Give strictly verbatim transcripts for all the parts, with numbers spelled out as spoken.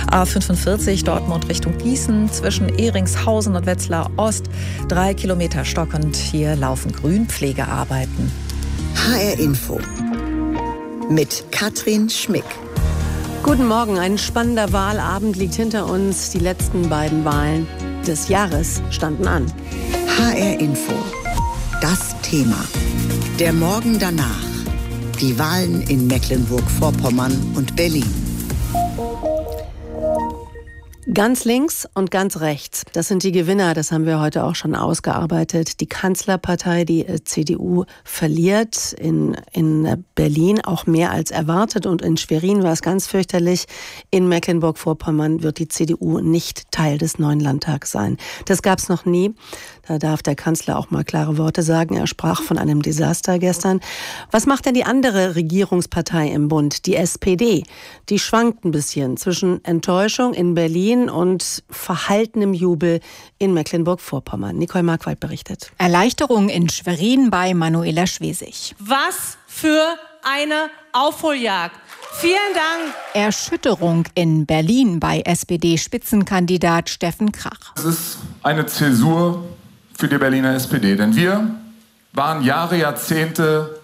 A fünfundvierzig Dortmund Richtung Gießen zwischen Ehringshausen und Wetzlar Ost. Drei Kilometer stockend. Hier laufen Grünpflegearbeiten. H R Info mit Katrin Schmick. Guten Morgen, ein spannender Wahlabend liegt hinter uns. Die letzten beiden Wahlen des Jahres standen an. H R Info, das Thema. Der Morgen danach. Die Wahlen in Mecklenburg-Vorpommern und Berlin. Ganz links und ganz rechts, das sind die Gewinner, das haben wir heute auch schon ausgearbeitet. Die Kanzlerpartei, die C D U, verliert in, in Berlin auch mehr als erwartet und in Schwerin war es ganz fürchterlich. In Mecklenburg-Vorpommern wird die C D U nicht Teil des neuen Landtags sein. Das gab es noch nie. Da darf der Kanzler auch mal klare Worte sagen. Er sprach von einem Desaster gestern. Was macht denn die andere Regierungspartei im Bund, die S P D? Die schwankt ein bisschen zwischen Enttäuschung in Berlin und verhaltenem Jubel in Mecklenburg-Vorpommern. Nicole Markwald berichtet. Erleichterung in Schwerin bei Manuela Schwesig. Was für eine Aufholjagd. Vielen Dank. Erschütterung in Berlin bei S P D-Spitzenkandidat Steffen Krach. Es ist eine Zäsur für die Berliner S P D, denn wir waren Jahre, Jahrzehnte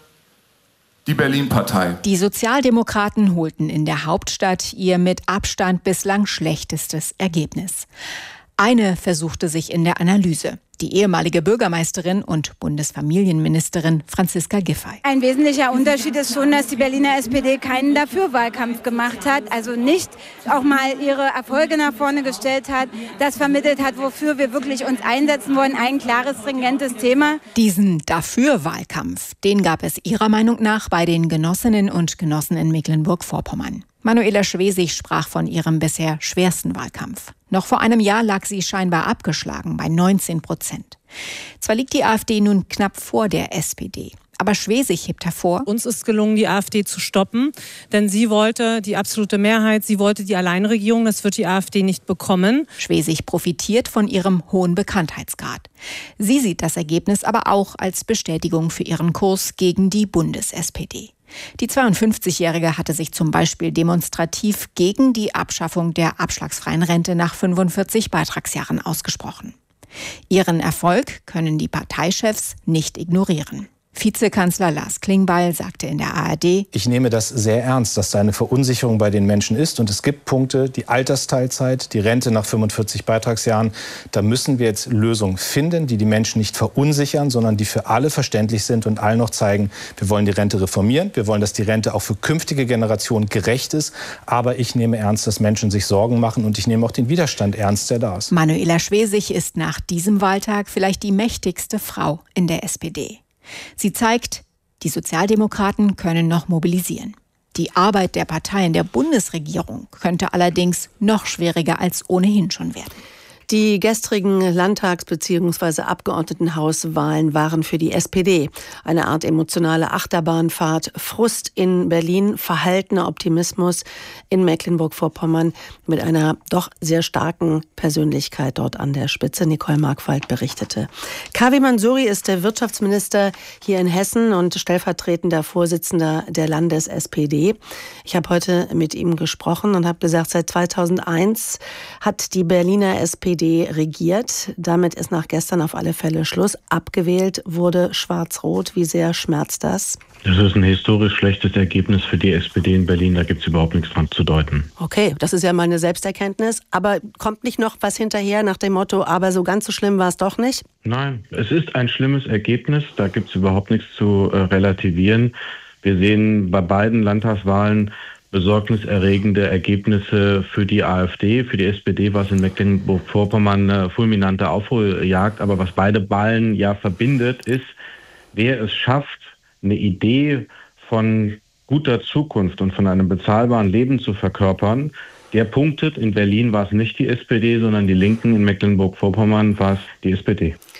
die Berlin-Partei. Die Sozialdemokraten holten in der Hauptstadt ihr mit Abstand bislang schlechtestes Ergebnis. Eine versuchte sich in der Analyse. Die ehemalige Bürgermeisterin und Bundesfamilienministerin Franziska Giffey. Ein wesentlicher Unterschied ist schon, dass die Berliner S P D keinen Dafür-Wahlkampf gemacht hat, also nicht auch mal ihre Erfolge nach vorne gestellt hat, das vermittelt hat, wofür wir wirklich uns einsetzen wollen, ein klares, stringentes Thema. Diesen Dafür-Wahlkampf, den gab es ihrer Meinung nach bei den Genossinnen und Genossen in Mecklenburg-Vorpommern. Manuela Schwesig sprach von ihrem bisher schwersten Wahlkampf. Noch vor einem Jahr lag sie scheinbar abgeschlagen bei neunzehn Prozent. Zwar liegt die AfD nun knapp vor der S P D, aber Schwesig hebt hervor: Uns ist gelungen, die AfD zu stoppen, denn sie wollte die absolute Mehrheit, sie wollte die Alleinregierung, das wird die AfD nicht bekommen. Schwesig profitiert von ihrem hohen Bekanntheitsgrad. Sie sieht das Ergebnis aber auch als Bestätigung für ihren Kurs gegen die Bundes-S P D. Die zweiundfünfzigjährige hatte sich zum Beispiel demonstrativ gegen die Abschaffung der abschlagsfreien Rente nach fünfundvierzig Beitragsjahren ausgesprochen. Ihren Erfolg können die Parteichefs nicht ignorieren. Vizekanzler Lars Klingbeil sagte in der A R D: Ich nehme das sehr ernst, dass da eine Verunsicherung bei den Menschen ist. Und es gibt Punkte, die Altersteilzeit, die Rente nach fünfundvierzig Beitragsjahren. Da müssen wir jetzt Lösungen finden, die die Menschen nicht verunsichern, sondern die für alle verständlich sind und allen noch zeigen, wir wollen die Rente reformieren. Wir wollen, dass die Rente auch für künftige Generationen gerecht ist. Aber ich nehme ernst, dass Menschen sich Sorgen machen. Und ich nehme auch den Widerstand ernst, der da ist. Manuela Schwesig ist nach diesem Wahltag vielleicht die mächtigste Frau in der S P D. Sie zeigt, die Sozialdemokraten können noch mobilisieren. Die Arbeit der Partei in der Bundesregierung könnte allerdings noch schwieriger als ohnehin schon werden. Die gestrigen Landtags- bzw. Abgeordnetenhauswahlen waren für die S P D eine Art emotionale Achterbahnfahrt. Frust in Berlin, verhaltener Optimismus in Mecklenburg-Vorpommern mit einer doch sehr starken Persönlichkeit dort an der Spitze. Nicole Markwald berichtete. Kavi Mansouri ist der Wirtschaftsminister hier in Hessen und stellvertretender Vorsitzender der Landes-S P D. Ich habe heute mit ihm gesprochen und habe gesagt, seit zweitausendeins hat die Berliner S P D regiert. Damit ist nach gestern auf alle Fälle Schluss. Abgewählt wurde Schwarz-Rot. Wie sehr schmerzt das? Das ist ein historisch schlechtes Ergebnis für die S P D in Berlin. Da gibt es überhaupt nichts dran zu deuten. Okay, das ist ja mal eine Selbsterkenntnis. Aber kommt nicht noch was hinterher nach dem Motto, aber so ganz so schlimm war es doch nicht? Nein, es ist ein schlimmes Ergebnis. Da gibt es überhaupt nichts zu äh, relativieren. Wir sehen bei beiden Landtagswahlen besorgniserregende Ergebnisse für die AfD. Für die S P D war es in Mecklenburg-Vorpommern eine fulminante Aufholjagd. Aber was beide Wahlen ja verbindet, ist, wer es schafft, eine Idee von guter Zukunft und von einem bezahlbaren Leben zu verkörpern, der punktet. In Berlin war es nicht die S P D, sondern die Linken. In Mecklenburg-Vorpommern war es die S P D.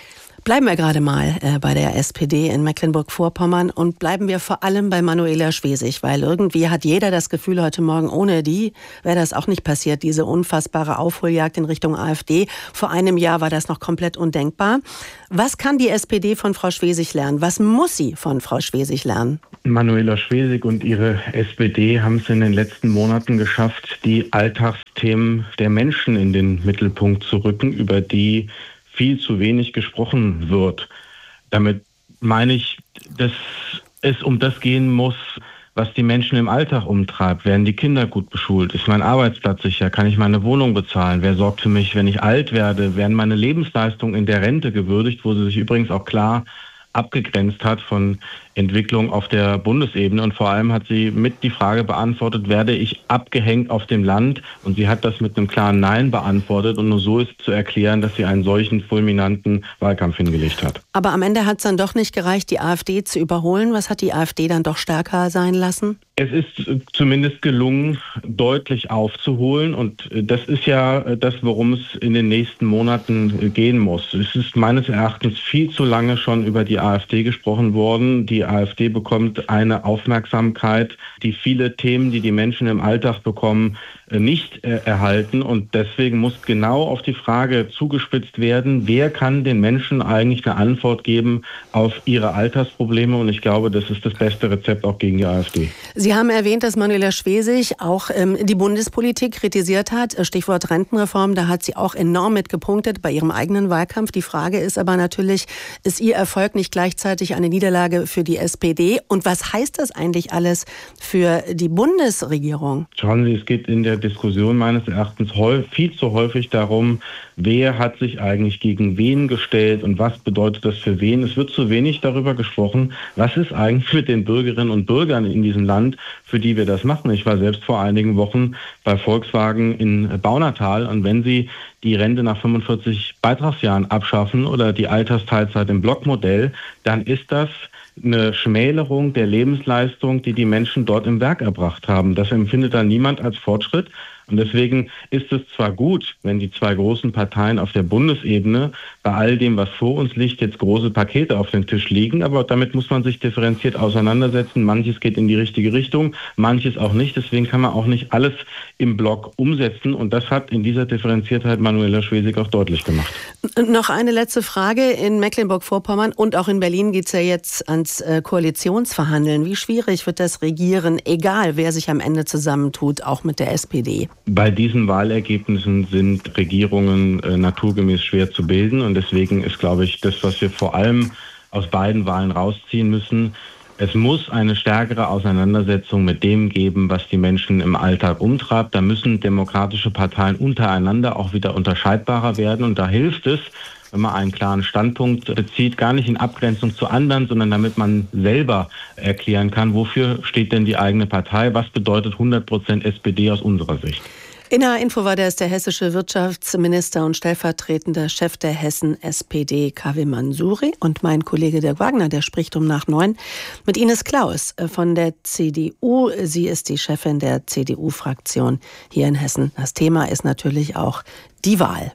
Bleiben wir gerade mal äh, bei der S P D in Mecklenburg-Vorpommern und bleiben wir vor allem bei Manuela Schwesig, weil irgendwie hat jeder das Gefühl, heute Morgen ohne die wäre das auch nicht passiert, diese unfassbare Aufholjagd in Richtung AfD. Vor einem Jahr war das noch komplett undenkbar. Was kann die S P D von Frau Schwesig lernen? Was muss sie von Frau Schwesig lernen? Manuela Schwesig und ihre S P D haben es in den letzten Monaten geschafft, die Alltagsthemen der Menschen in den Mittelpunkt zu rücken, über die viel zu wenig gesprochen wird. Damit meine ich, dass es um das gehen muss, was die Menschen im Alltag umtreibt. Werden die Kinder gut beschult? Ist mein Arbeitsplatz sicher? Kann ich meine Wohnung bezahlen? Wer sorgt für mich, wenn ich alt werde? Werden meine Lebensleistungen in der Rente gewürdigt, wo sie sich übrigens auch klar abgegrenzt hat von Entwicklung auf der Bundesebene. Und vor allem hat sie mit die Frage beantwortet, werde ich abgehängt auf dem Land? Und sie hat das mit einem klaren Nein beantwortet. Und nur so ist zu erklären, dass sie einen solchen fulminanten Wahlkampf hingelegt hat. Aber am Ende hat es dann doch nicht gereicht, die AfD zu überholen. Was hat die AfD dann doch stärker sein lassen? Es ist zumindest gelungen, deutlich aufzuholen. Und das ist ja das, worum es in den nächsten Monaten gehen muss. Es ist meines Erachtens viel zu lange schon über die AfD gesprochen worden. Die AfD bekommt eine Aufmerksamkeit, die viele Themen, die die Menschen im Alltag bekommen, nicht äh, erhalten. Und deswegen muss genau auf die Frage zugespitzt werden, wer kann den Menschen eigentlich eine Antwort geben auf ihre Alltagsprobleme? Und ich glaube, das ist das beste Rezept auch gegen die AfD. Sie haben erwähnt, dass Manuela Schwesig auch ähm, die Bundespolitik kritisiert hat. Stichwort Rentenreform, da hat sie auch enorm mit gepunktet bei ihrem eigenen Wahlkampf. Die Frage ist aber natürlich, ist ihr Erfolg nicht gleichzeitig eine Niederlage für die S P D? Und was heißt das eigentlich alles für die Bundesregierung? Schauen Sie, es geht in der Diskussion meines Erachtens viel zu häufig darum, wer hat sich eigentlich gegen wen gestellt und was bedeutet das für wen. Es wird zu wenig darüber gesprochen, was ist eigentlich mit den Bürgerinnen und Bürgern in diesem Land, für die wir das machen. Ich war selbst vor einigen Wochen bei Volkswagen in Baunatal und wenn Sie die Rente nach fünfundvierzig Beitragsjahren abschaffen oder die Altersteilzeit im Blockmodell, dann ist das eine Schmälerung der Lebensleistung, die die Menschen dort im Werk erbracht haben. Das empfindet dann niemand als Fortschritt. Und deswegen ist es zwar gut, wenn die zwei großen Parteien auf der Bundesebene bei all dem, was vor uns liegt, jetzt große Pakete auf den Tisch liegen, aber damit muss man sich differenziert auseinandersetzen. Manches geht in die richtige Richtung, manches auch nicht. Deswegen kann man auch nicht alles im Block umsetzen. Und das hat in dieser Differenziertheit Manuela Schwesig auch deutlich gemacht. Noch eine letzte Frage. In Mecklenburg-Vorpommern und auch in Berlin geht es ja jetzt ans Koalitionsverhandeln. Wie schwierig wird das Regieren, egal wer sich am Ende zusammentut, auch mit der S P D? Bei diesen Wahlergebnissen sind Regierungen äh, naturgemäß schwer zu bilden. Und deswegen ist, glaube ich, das, was wir vor allem aus beiden Wahlen rausziehen müssen, es muss eine stärkere Auseinandersetzung mit dem geben, was die Menschen im Alltag umtreibt. Da müssen demokratische Parteien untereinander auch wieder unterscheidbarer werden. Und da hilft es, wenn man einen klaren Standpunkt bezieht, gar nicht in Abgrenzung zu anderen, sondern damit man selber erklären kann, wofür steht denn die eigene Partei, was bedeutet hundert Prozent S P D aus unserer Sicht. In der Info war das der hessische Wirtschaftsminister und stellvertretender Chef der Hessen S P D, Kaveh Mansouri. Und mein Kollege Dirk Wagner, der spricht um nach neun mit Ines Klaus von der C D U. Sie ist die Chefin der C D U-Fraktion hier in Hessen. Das Thema ist natürlich auch die Wahl.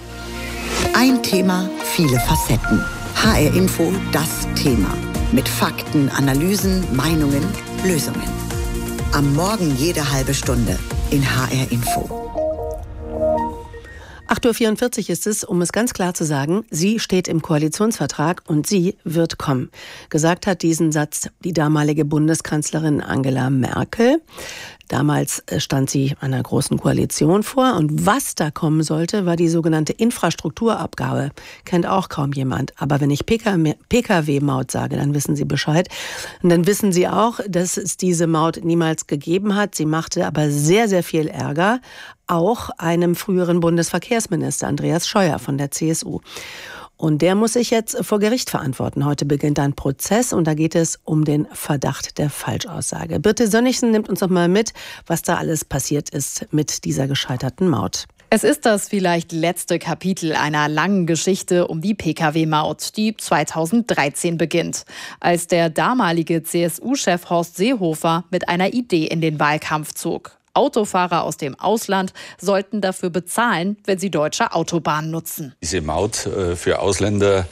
Ein Thema, viele Facetten. H R Info, das Thema. Mit Fakten, Analysen, Meinungen, Lösungen. Am Morgen jede halbe Stunde in H R Info. acht Uhr vierundvierzig ist es, um es ganz klar zu sagen, sie steht im Koalitionsvertrag und sie wird kommen. Gesagt hat diesen Satz die damalige Bundeskanzlerin Angela Merkel. Damals stand sie einer großen Koalition vor und was da kommen sollte, war die sogenannte Infrastrukturabgabe. Kennt auch kaum jemand. Aber wenn ich P K W-Maut sage, dann wissen Sie Bescheid. Und dann wissen Sie auch, dass es diese Maut niemals gegeben hat. Sie machte aber sehr, sehr viel Ärger. Auch einem früheren Bundesverkehrsminister, Andreas Scheuer von der C S U. Und der muss sich jetzt vor Gericht verantworten. Heute beginnt ein Prozess und da geht es um den Verdacht der Falschaussage. Birte Sönnigsen nimmt uns noch mal mit, was da alles passiert ist mit dieser gescheiterten Maut. Es ist das vielleicht letzte Kapitel einer langen Geschichte um die P K W-Maut, die zweitausenddreizehn beginnt, als der damalige C S U-Chef Horst Seehofer mit einer Idee in den Wahlkampf zog. Autofahrer aus dem Ausland sollten dafür bezahlen, wenn sie deutsche Autobahnen nutzen. Diese Maut für Ausländer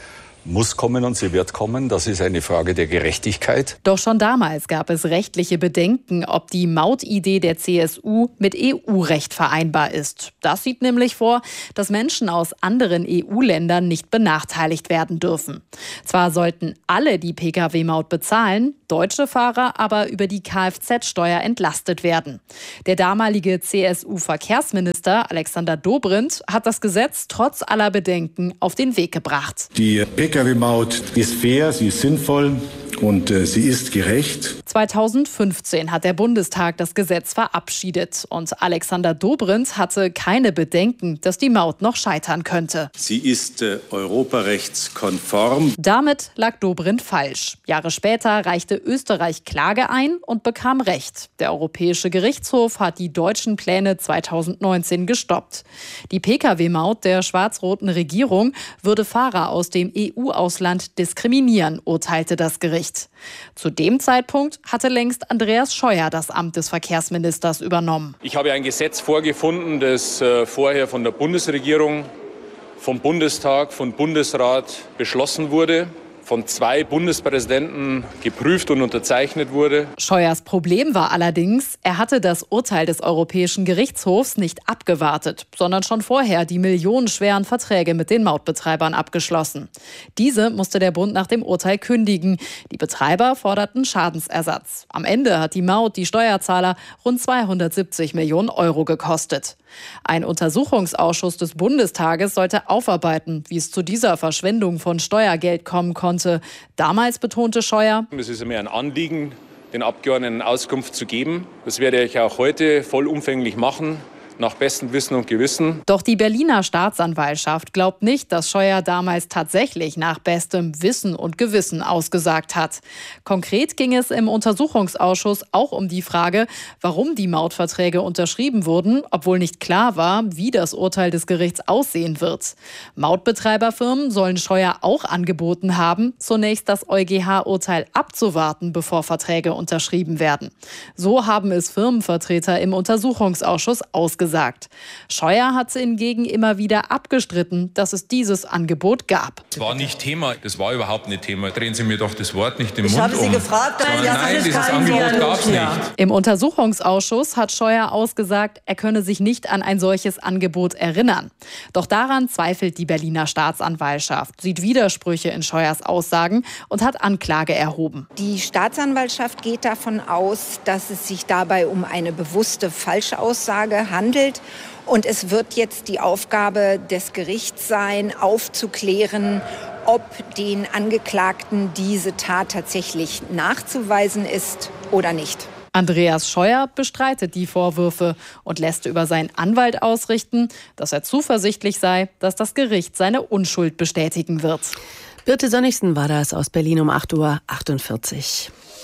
muss kommen und sie wird kommen. Das ist eine Frage der Gerechtigkeit. Doch schon damals gab es rechtliche Bedenken, ob die Mautidee der C S U mit E U-Recht vereinbar ist. Das sieht nämlich vor, dass Menschen aus anderen E U-Ländern nicht benachteiligt werden dürfen. Zwar sollten alle die Pkw-Maut bezahlen, deutsche Fahrer aber über die Kfz-Steuer entlastet werden. Der damalige C S U-Verkehrsminister Alexander Dobrindt hat das Gesetz trotz aller Bedenken auf den Weg gebracht. Die Pkw-Maut ist fair, sie ist sinnvoll und äh, sie ist gerecht. zweitausendfünfzehn hat der Bundestag das Gesetz verabschiedet und Alexander Dobrindt hatte keine Bedenken, dass die Maut noch scheitern könnte. Sie ist äh, europarechtskonform. Damit lag Dobrindt falsch. Jahre später reichte Österreich Klage ein und bekam Recht. Der Europäische Gerichtshof hat die deutschen Pläne zweitausendneunzehn gestoppt. Die Pkw-Maut der schwarz-roten Regierung würde Fahrer aus dem E U-Ausland diskriminieren, urteilte das Gericht. Zu dem Zeitpunkt hatte längst Andreas Scheuer das Amt des Verkehrsministers übernommen. Ich habe ein Gesetz vorgefunden, das äh, vorher von der Bundesregierung, vom Bundestag, vom Bundesrat beschlossen wurde, von zwei Bundespräsidenten geprüft und unterzeichnet wurde. Scheuers Problem war allerdings, er hatte das Urteil des Europäischen Gerichtshofs nicht abgewartet, sondern schon vorher die millionenschweren Verträge mit den Mautbetreibern abgeschlossen. Diese musste der Bund nach dem Urteil kündigen. Die Betreiber forderten Schadensersatz. Am Ende hat die Maut die Steuerzahler rund zweihundertsiebzig Millionen Euro gekostet. Ein Untersuchungsausschuss des Bundestages sollte aufarbeiten, wie es zu dieser Verschwendung von Steuergeld kommen konnte. Damals betonte Scheuer: Es ist mir ein Anliegen, den Abgeordneten Auskunft zu geben. Das werde ich auch heute vollumfänglich machen, nach bestem Wissen und Gewissen. Doch die Berliner Staatsanwaltschaft glaubt nicht, dass Scheuer damals tatsächlich nach bestem Wissen und Gewissen ausgesagt hat. Konkret ging es im Untersuchungsausschuss auch um die Frage, warum die Mautverträge unterschrieben wurden, obwohl nicht klar war, wie das Urteil des Gerichts aussehen wird. Mautbetreiberfirmen sollen Scheuer auch angeboten haben, zunächst das EuGH-Urteil abzuwarten, bevor Verträge unterschrieben werden. So haben es Firmenvertreter im Untersuchungsausschuss ausgesagt. Gesagt. Scheuer hat hingegen immer wieder abgestritten, dass es dieses Angebot gab. Das war nicht Thema, das war überhaupt nicht Thema. Drehen Sie mir doch das Wort nicht im ich Mund um. Ich habe Sie gefragt, aber ja, nein, dieses Angebot gab es nicht. Im Untersuchungsausschuss hat Scheuer ausgesagt, er könne sich nicht an ein solches Angebot erinnern. Doch daran zweifelt die Berliner Staatsanwaltschaft, sieht Widersprüche in Scheuers Aussagen und hat Anklage erhoben. Die Staatsanwaltschaft geht davon aus, dass es sich dabei um eine bewusste Falschaussage handelt. Und es wird jetzt die Aufgabe des Gerichts sein, aufzuklären, ob den Angeklagten diese Tat tatsächlich nachzuweisen ist oder nicht. Andreas Scheuer bestreitet die Vorwürfe und lässt über seinen Anwalt ausrichten, dass er zuversichtlich sei, dass das Gericht seine Unschuld bestätigen wird. Birte Sönnigsen war das aus Berlin um acht Uhr achtundvierzig.